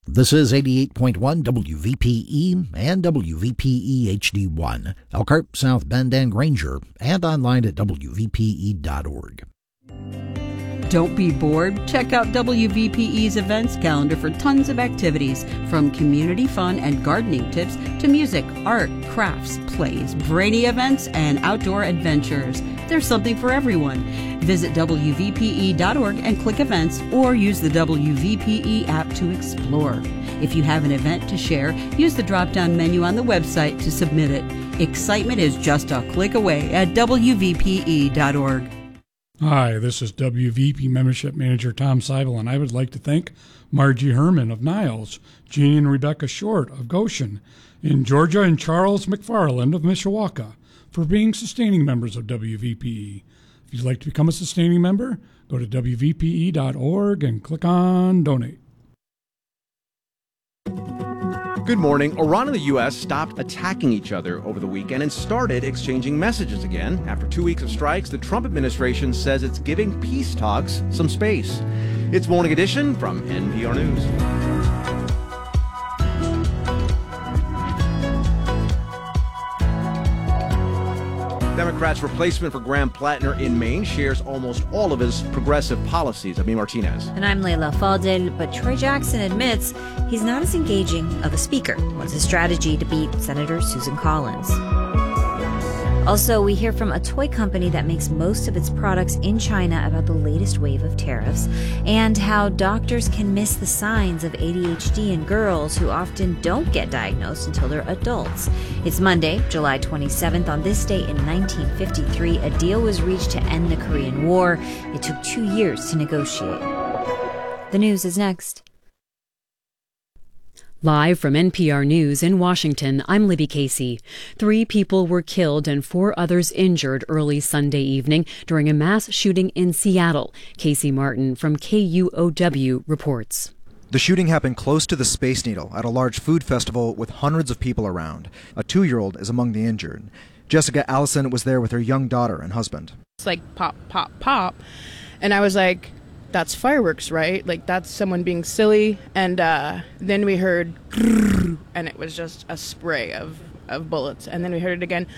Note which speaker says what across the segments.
Speaker 1: This is 88.1 WVPE and WVPE HD1, Elkhart, South Bend, and Granger, and online at WVPE.org.
Speaker 2: Don't be bored. Check out WVPE's events calendar for tons of activities, from community fun and gardening tips to music, art, crafts, plays, brainy events, and outdoor adventures. There's something for everyone. Visit WVPE.org and click events, or use the WVPE app to explore. If you have an event to share, use the drop-down menu on the website to submit it. Excitement is just a click away at WVPE.org.
Speaker 3: Hi, this is WVP Membership Manager Tom Seibel, and I would like to thank Margie Herman of Niles, Jeannie and Rebecca Short of Goshen, in Georgia, and Charles McFarland of Mishawaka for being sustaining members of WVPE. If you'd like to become a sustaining member, go to WVPE.org and click on Donate.
Speaker 4: Good morning. Iran and the U.S. stopped attacking each other over the weekend and started exchanging messages again. After 2 weeks of strikes, the Trump administration says it's giving peace talks some space. It's Morning Edition from NPR News. Democrats' replacement for Graham Plattner in Maine shares almost all of his progressive policies. Amin Martinez.
Speaker 5: And I'm Leila Fadel, but Troy Jackson admits he's not as engaging of a speaker. What's his strategy to beat Senator Susan Collins? Also, we hear from a toy company that makes most of its products in China about the latest wave of tariffs, and how doctors can miss the signs of ADHD in girls who often don't get diagnosed until they're adults. It's Monday, July 27th. On this day in 1953, a deal was reached to end the Korean War. It took 2 years to negotiate. The news is next.
Speaker 6: Live from NPR News in Washington, I'm Libby Casey. 3 people were killed and 4 others injured early Sunday evening during a mass shooting in Seattle. Casey Martin from KUOW reports.
Speaker 7: The shooting happened close to the Space Needle at a large food festival with hundreds of people around. A 2-year-old is among the injured. Jessica Allison was there with her young daughter and husband.
Speaker 8: It's like pop, pop, pop. And I was like, that's fireworks, right? Like, that's someone being silly. And then we heard, and it was just a spray of bullets. And then we heard it again,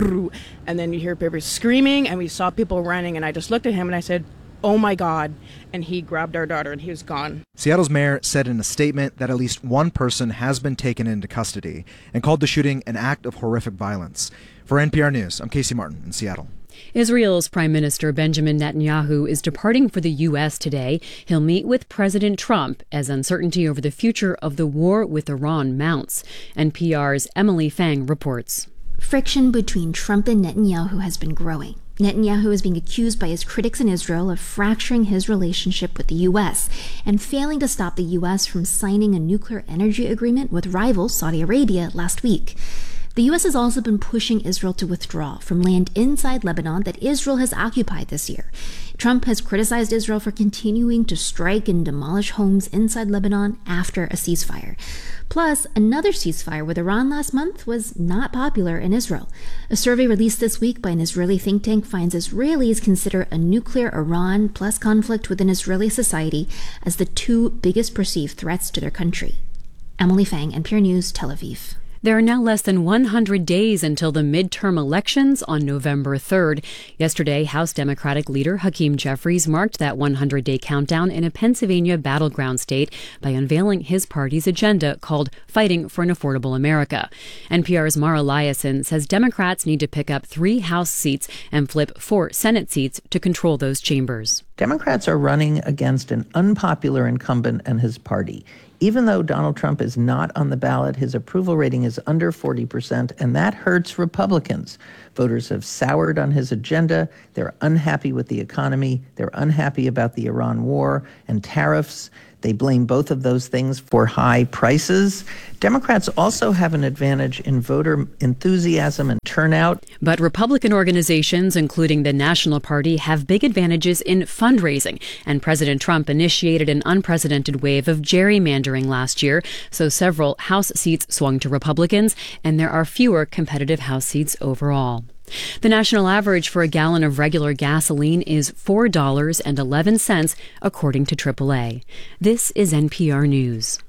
Speaker 8: and then you hear people screaming, and we saw people running. And I just looked at him and I said, oh my God. And he grabbed our daughter and he was gone.
Speaker 7: Seattle's mayor said in a statement that at least 1 person has been taken into custody and called the shooting an act of horrific violence. For NPR News, I'm Casey Martin in Seattle.
Speaker 6: Israel's Prime Minister Benjamin Netanyahu is departing for the U.S. today. He'll meet with President Trump as uncertainty over the future of the war with Iran mounts. NPR's Emily Fang reports.
Speaker 9: Friction between Trump and Netanyahu has been growing. Netanyahu is being accused by his critics in Israel of fracturing his relationship with the U.S. and failing to stop the U.S. from signing a nuclear energy agreement with rival Saudi Arabia last week. The U.S. has also been pushing Israel to withdraw from land inside Lebanon that Israel has occupied this year. Trump has criticized Israel for continuing to strike and demolish homes inside Lebanon after a ceasefire. Plus, another ceasefire with Iran last month was not popular in Israel. A survey released this week by an Israeli think tank finds Israelis consider a nuclear Iran plus conflict within Israeli society as the 2 biggest perceived threats to their country. Emily Fang, NPR News, Tel Aviv.
Speaker 6: There are now less than 100 days until the midterm elections on November 3rd. Yesterday, House Democratic leader Hakeem Jeffries marked that 100-day countdown in a Pennsylvania battleground state by unveiling his party's agenda called Fighting for an Affordable America. NPR's Mara Liasson says Democrats need to pick up 3 House seats and flip 4 Senate seats to control those chambers.
Speaker 10: Democrats are running against an unpopular incumbent and his party. Even though Donald Trump is not on the ballot, his approval rating is under 40%, and that hurts Republicans. Voters have soured on his agenda. They're unhappy with the economy. They're unhappy about the Iran war and tariffs. They blame both of those things for high prices. Democrats also have an advantage in voter enthusiasm and turnout.
Speaker 6: But Republican organizations, including the National Party, have big advantages in fundraising. And President Trump initiated an unprecedented wave of gerrymandering last year, so several House seats swung to Republicans, and there are fewer competitive House seats overall. The national average for a gallon of regular gasoline is $4.11, according to AAA. This is NPR News.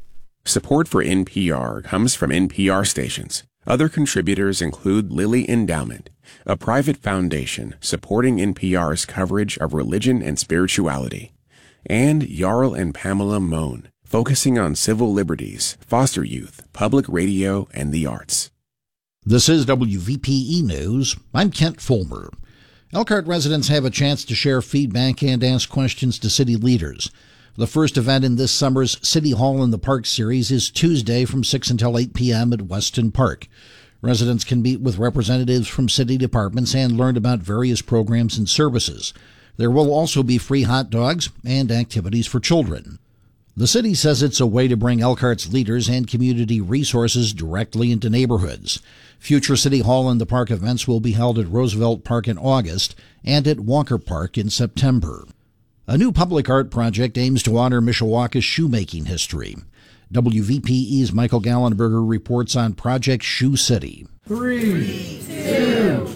Speaker 11: Support for NPR comes from NPR stations. Other contributors include Lilly Endowment, a private foundation supporting NPR's coverage of religion and spirituality, and Jarl and Pamela Mohn, focusing on civil liberties, foster youth, public radio, and the arts.
Speaker 1: This is WVPE News. I'm Kent Fulmer. Elkhart residents have a chance to share feedback and ask questions to city leaders. The first event in this summer's City Hall in the Park series is Tuesday from 6 until 8 p.m. at Weston Park. Residents can meet with representatives from city departments and learn about various programs and services. There will also be free hot dogs and activities for children. The city says it's a way to bring Elkhart's leaders and community resources directly into neighborhoods. Future City Hall in the Park events will be held at Roosevelt Park in August and at Walker Park in September. A new public art project aims to honor Mishawaka's shoemaking history. WVPE's Michael Gallenberger reports on Project Shoe City.
Speaker 12: 3, 2,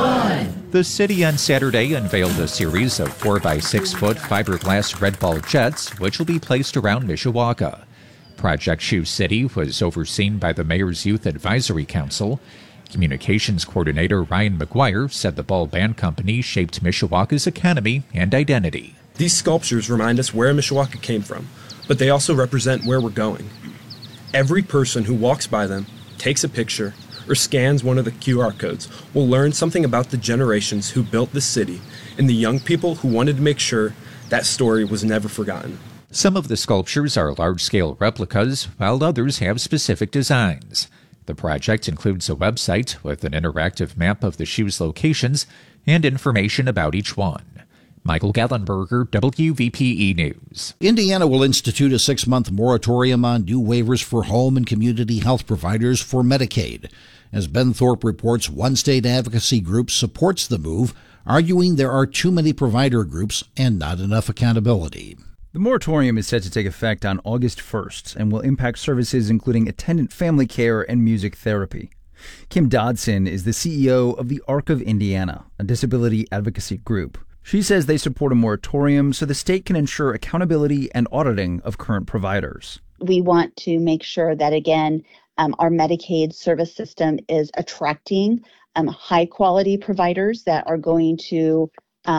Speaker 12: 1. The city on Saturday unveiled a series of 4-by-6-foot fiberglass red ball jets, which will be placed around Mishawaka. Project Shoe City was overseen by the Mayor's Youth Advisory Council. Communications coordinator Ryan McGuire said the Ball Band Company shaped Mishawaka's economy and identity.
Speaker 13: These sculptures remind us where Mishawaka came from, but they also represent where we're going. Every person who walks by them, takes a picture, or scans one of the QR codes will learn something about the generations who built this city and the young people who wanted to make sure that story was never forgotten.
Speaker 12: Some of the sculptures are large-scale replicas, while others have specific designs. The project includes a website with an interactive map of the shoes' locations and information about each one. Michael Gallenberger, WVPE News.
Speaker 1: Indiana will institute a 6-month moratorium on new waivers for home and community health providers for Medicaid. As Ben Thorpe reports, one state advocacy group supports the move, arguing there are too many provider groups and not enough accountability.
Speaker 14: The moratorium is set to take effect on August 1st and will impact services including attendant family care and music therapy. Kim Dodson is the CEO of the Arc of Indiana, a disability advocacy group. She says they support a moratorium so the state can ensure accountability and auditing of current providers.
Speaker 15: We want to make sure that, again, our Medicaid service system is attracting high-quality providers that are going to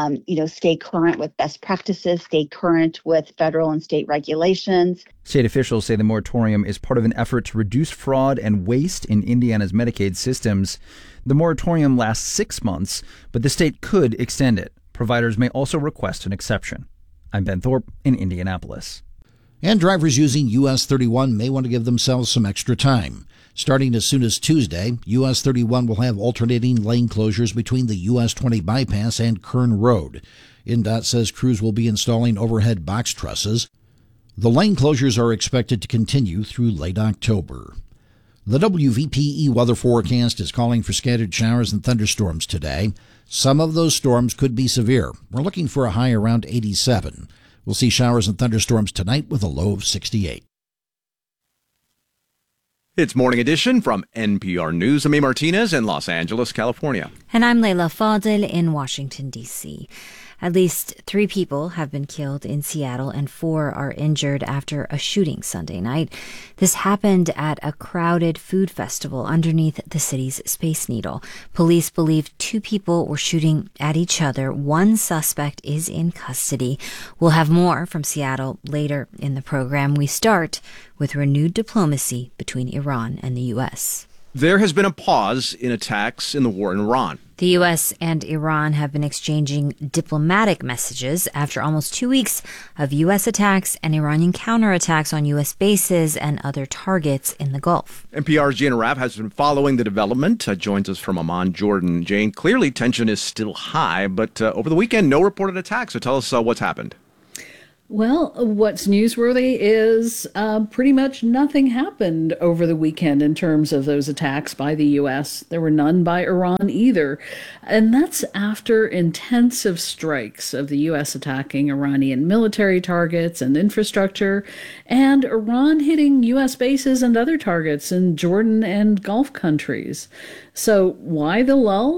Speaker 15: stay current with best practices, stay current with federal and state regulations.
Speaker 14: State officials say the moratorium is part of an effort to reduce fraud and waste in Indiana's Medicaid systems. The moratorium lasts 6 months, but the state could extend it. Providers may also request an exception. I'm Ben Thorpe in Indianapolis.
Speaker 1: And drivers using US 31 may want to give themselves some extra time. Starting as soon as Tuesday, US 31 will have alternating lane closures between the US 20 bypass and Kern Road. INDOT says crews will be installing overhead box trusses. The lane closures are expected to continue through late October. The WVPE weather forecast is calling for scattered showers and thunderstorms today. Some of those storms could be severe. We're looking for a high around 87. We'll see showers and thunderstorms tonight with a low of 68.
Speaker 4: It's Morning Edition from NPR News. I'm A. Martinez in Los Angeles, California.
Speaker 5: And I'm Leila Fadel in Washington, D.C. At least 3 people have been killed in Seattle and 4 are injured after a shooting Sunday night. This happened at a crowded food festival underneath the city's Space Needle. Police believe 2 people were shooting at each other. 1 suspect is in custody. We'll have more from Seattle later in the program. We start with renewed diplomacy between Iran and the U.S.
Speaker 4: There has been a pause in attacks in the war in Iran.
Speaker 5: The U.S. and Iran have been exchanging diplomatic messages after almost 2 weeks of U.S. attacks and Iranian counterattacks on U.S. bases and other targets in the Gulf.
Speaker 4: NPR's Jane Arraf has been following the development. Joins us from Amman, Jordan. Jane, clearly tension is still high, but over the weekend, no reported attacks. So tell us what's happened.
Speaker 16: Well, what's newsworthy is pretty much nothing happened over the weekend in terms of those attacks by the U.S. There were none by Iran either. And that's after intensive strikes of the U.S. attacking Iranian military targets and infrastructure, and Iran hitting U.S. bases and other targets in Jordan and Gulf countries. So why the lull?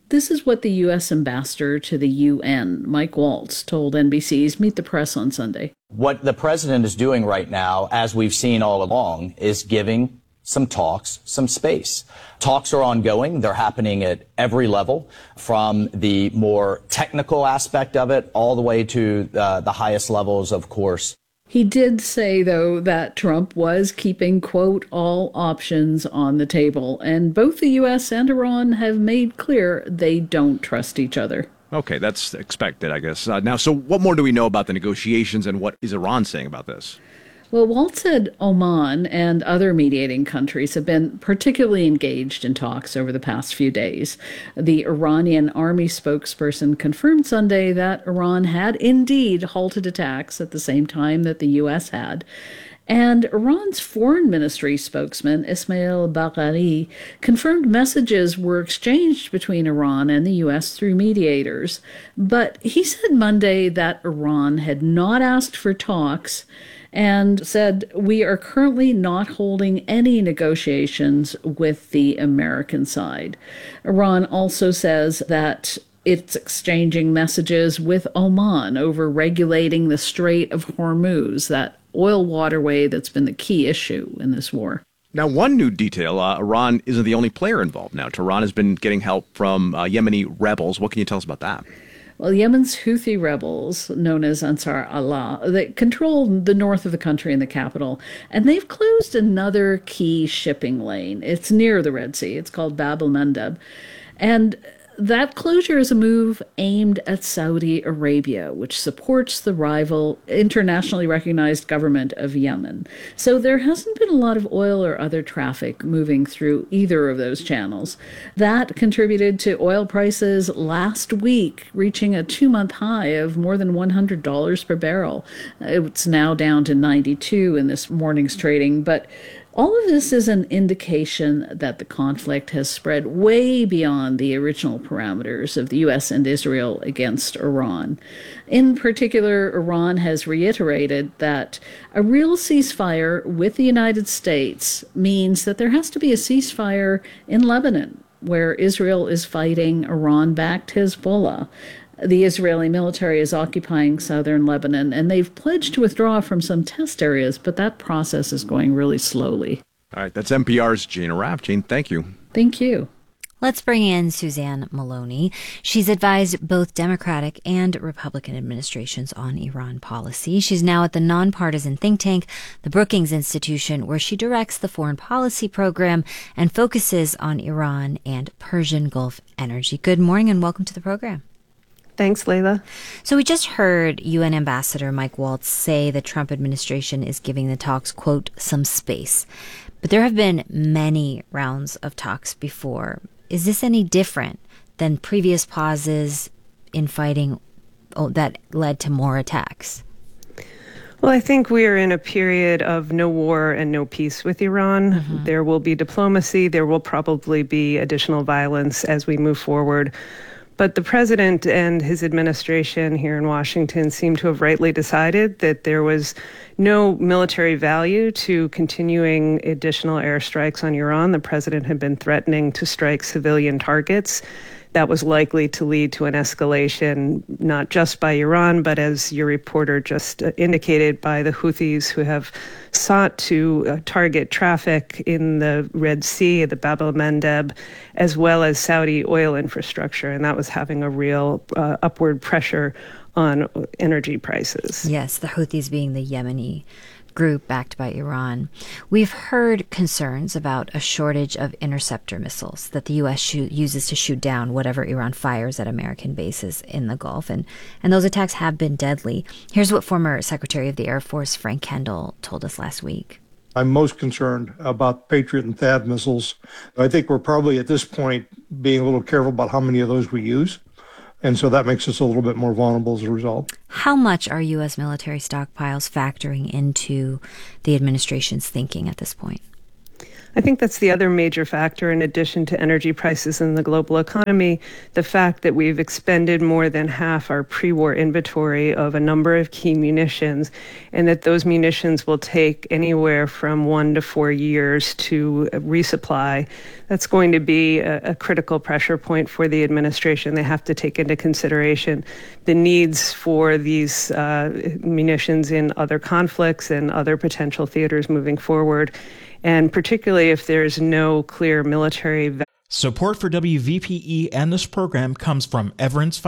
Speaker 16: This is what the U.S. ambassador to the UN, Mike Waltz, told NBC's Meet the Press on Sunday.
Speaker 17: What the president is doing right now, as we've seen all along, is giving some talks some space. Talks are ongoing. They're happening at every level, from the more technical aspect of it all the way to the highest levels, of course.
Speaker 16: He did say, though, that Trump was keeping, quote, all options on the table. And both the U.S. and Iran have made clear they don't trust each other.
Speaker 4: Okay, that's expected, I guess. Now, so what more do we know about the negotiations, and what is Iran saying about this?
Speaker 16: Well, Walt said Oman and other mediating countries have been particularly engaged in talks over the past few days. The Iranian army spokesperson confirmed Sunday that Iran had indeed halted attacks at the same time that the U.S. had. And Iran's foreign ministry spokesman, Ismail Bagheri, confirmed messages were exchanged between Iran and the U.S. through mediators. But he said Monday that Iran had not asked for talks and said, "We are currently not holding any negotiations with the American side." Iran also says that it's exchanging messages with Oman over regulating the Strait of Hormuz, that oil waterway that's been the key issue in this war.
Speaker 4: Now, one new detail, Iran isn't the only player involved now. Tehran has been getting help from Yemeni rebels. What can you tell us about that?
Speaker 16: Well, Yemen's Houthi rebels, known as Ansar Allah, they control the north of the country and the capital, and they've closed another key shipping lane. It's near the Red Sea. It's called Bab el-Mandeb. And that closure is a move aimed at Saudi Arabia, which supports the rival, internationally recognized government of Yemen. So there hasn't been a lot of oil or other traffic moving through either of those channels. That contributed to oil prices last week reaching a 2-month high of more than $100 per barrel. It's now down to 92 in this morning's trading, but all of this is an indication that the conflict has spread way beyond the original parameters of the U.S. and Israel against Iran. In particular, Iran has reiterated that a real ceasefire with the United States means that there has to be a ceasefire in Lebanon, where Israel is fighting Iran-backed Hezbollah. The Israeli military is occupying southern Lebanon, and they've pledged to withdraw from some test areas, but that process is going really slowly.
Speaker 4: All right, that's NPR's Gina Rapp. Gene, thank you.
Speaker 16: Thank you.
Speaker 5: Let's bring in Suzanne Maloney. She's advised both Democratic and Republican administrations on Iran policy. She's now at the nonpartisan think tank, the Brookings Institution, where she directs the foreign policy program and focuses on Iran and Persian Gulf energy. Good morning and welcome to the program.
Speaker 18: Thanks, Layla.
Speaker 5: So we just heard UN Ambassador Mike Waltz say the Trump administration is giving the talks, quote, some space. But there have been many rounds of talks before. Is this any different than previous pauses in fighting that led to more attacks?
Speaker 18: Well, I think we are in a period of no war and no peace with Iran. Mm-hmm. There will be diplomacy. There will probably be additional violence as we move forward. But the president and his administration here in Washington seem to have rightly decided that there was no military value to continuing additional airstrikes on Iran. The president had been threatening to strike civilian targets. That was likely to lead to an escalation, not just by Iran, but as your reporter just indicated, by the Houthis, who have sought to target traffic in the Red Sea, the Bab el-Mandeb, as well as Saudi oil infrastructure. And that was having a real upward pressure on energy prices.
Speaker 5: Yes, the Houthis being the Yemeni group backed by Iran. We've heard concerns about a shortage of interceptor missiles that the U.S. uses to shoot down whatever Iran fires at American bases in the Gulf, and those attacks have been deadly. Here's what former Secretary of the Air Force Frank Kendall told us last week.
Speaker 19: I'm most concerned about Patriot and THAAD missiles. I think we're probably at this point being a little careful about how many of those we use. And so that makes us a little bit more vulnerable as a result.
Speaker 5: How much are U.S. military stockpiles factoring into the administration's thinking at this point?
Speaker 18: I think that's the other major factor, in addition to energy prices in the global economy, the fact that we've expended more than half our pre-war inventory of a number of key munitions, and that those munitions will take anywhere from 1 to 4 years to resupply. That's going to be a critical pressure point for the administration. They have to take into consideration the needs for these munitions in other conflicts and other potential theaters moving forward, and particularly if there's no clear military.
Speaker 20: Support for WVPE and this program comes from Everence